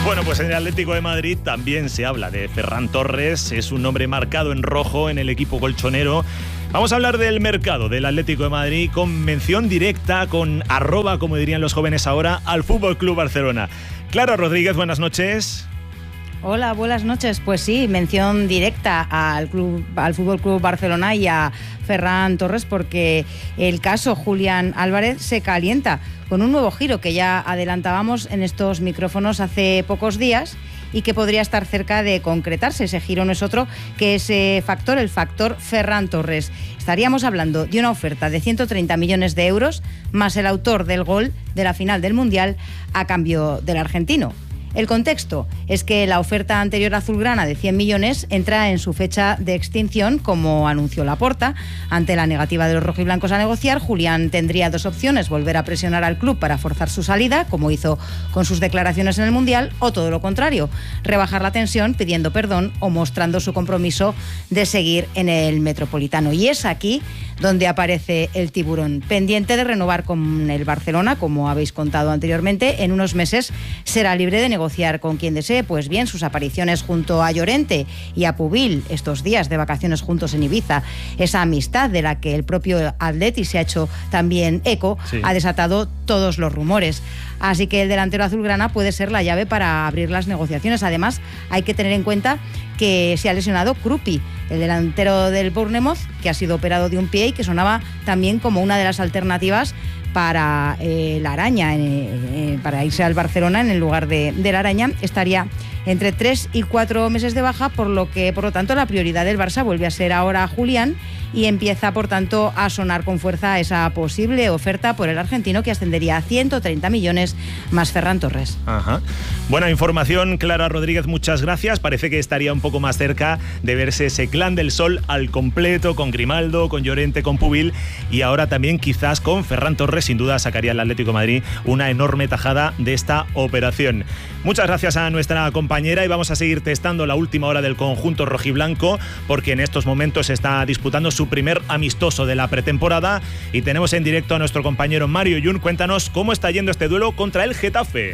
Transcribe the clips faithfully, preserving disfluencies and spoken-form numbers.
Bueno, pues en el Atlético de Madrid también se habla de Ferran Torres, es un nombre marcado en rojo en el equipo colchonero. Vamos a hablar del mercado del Atlético de Madrid con mención directa, con arroba, como dirían los jóvenes ahora, al F C Barcelona. Clara Rodríguez, buenas noches. Hola, buenas noches. Pues sí, mención directa al club, al F C Barcelona y a Ferran Torres, porque el caso Julián Álvarez se calienta con un nuevo giro que ya adelantábamos en estos micrófonos hace pocos días y que podría estar cerca de concretarse. Ese giro no es otro que ese factor, el factor Ferran Torres. Estaríamos hablando de una oferta de ciento treinta millones de euros más el autor del gol de la final del Mundial a cambio del argentino. El contexto es que la oferta anterior azulgrana de cien millones entra en su fecha de extinción, como anunció Laporta. Ante la negativa de los rojiblancos a negociar, Julián tendría dos opciones: volver a presionar al club para forzar su salida, como hizo con sus declaraciones en el Mundial, o todo lo contrario, rebajar la tensión pidiendo perdón o mostrando su compromiso de seguir en el Metropolitano. Y es aquí donde aparece el tiburón, pendiente de renovar con el Barcelona, como habéis contado anteriormente. En unos meses será libre de negociar con quien desee. Pues bien, sus apariciones junto a Llorente y a Pubil estos días de vacaciones juntos en Ibiza, esa amistad de la que el propio Atleti se ha hecho también eco, sí, ha desatado todos los rumores. Así que el delantero azulgrana puede ser la llave para abrir las negociaciones. Además, hay que tener en cuenta que se ha lesionado Krupi, el delantero del Bournemouth, que ha sido operado de un pie y que sonaba también como una de las alternativas para eh, la Araña, eh, eh, para irse al Barcelona en el lugar de, de la Araña. Estaría entre tres y cuatro meses de baja, por lo que, por lo tanto, la prioridad del Barça vuelve a ser ahora Julián y empieza, por tanto, a sonar con fuerza esa posible oferta por el argentino, que ascendería a ciento treinta millones más Ferran Torres. Ajá. Buena información, Clara Rodríguez, muchas gracias. Parece que estaría un poco más cerca de verse ese clan del Sol al completo, con Grimaldo, con Llorente, con Pubil y ahora también quizás con Ferran Torres. Sin duda sacaría el Atlético de Madrid una enorme tajada de esta operación. Muchas gracias a nuestra compañera y vamos a seguir testando la última hora del conjunto rojiblanco, porque en estos momentos se está disputando su primer amistoso de la pretemporada y tenemos en directo a nuestro compañero Mario Yun. Cuéntanos cómo está yendo este duelo contra el Getafe.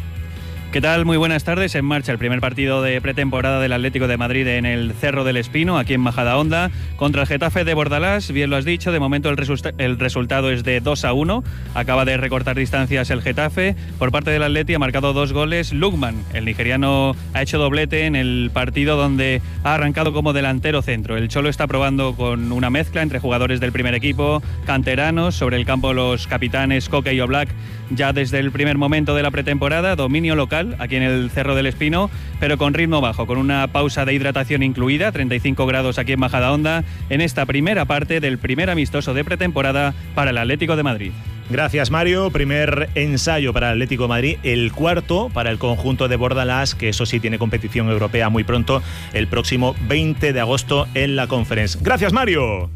¿Qué tal? Muy buenas tardes. En marcha el primer partido de pretemporada del Atlético de Madrid en el Cerro del Espino, aquí en Majadahonda, contra el Getafe de Bordalás. Bien lo has dicho, de momento el, resulta- el resultado es de dos a uno. Acaba de recortar distancias el Getafe. Por parte del Atleti ha marcado dos goles Lukman. El nigeriano ha hecho doblete en el partido donde ha arrancado como delantero centro. El Cholo está probando con una mezcla entre jugadores del primer equipo, canteranos, sobre el campo los capitanes Coque y Oblak ya desde el primer momento de la pretemporada, dominio local aquí en el Cerro del Espino, pero con ritmo bajo, con una pausa de hidratación incluida, treinta y cinco grados aquí en Majadahonda, en esta primera parte del primer amistoso de pretemporada para el Atlético de Madrid. Gracias, Mario. Primer ensayo para el Atlético de Madrid, el cuarto para el conjunto de Bordalás, que eso sí tiene competición europea muy pronto, el próximo veinte de agosto en la Conference. Gracias, Mario.